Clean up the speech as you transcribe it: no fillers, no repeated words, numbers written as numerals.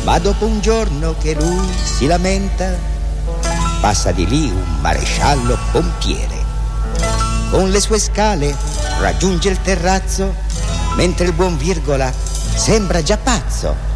Ma dopo un giorno che lui si lamenta, passa di lì un maresciallo pompiere. Con le sue scale raggiunge il terrazzo, mentre il buon Virgola sembra già pazzo.